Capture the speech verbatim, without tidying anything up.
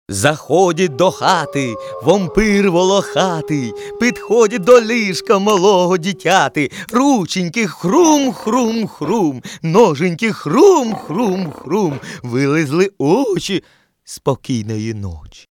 Заходять до хати вампир волохатий, підходять до ліжка малого дитяти. Рученьки хрум-хрум-хрум, ноженьки хрум-хрум-хрум, вилизли очі спокійної ночі.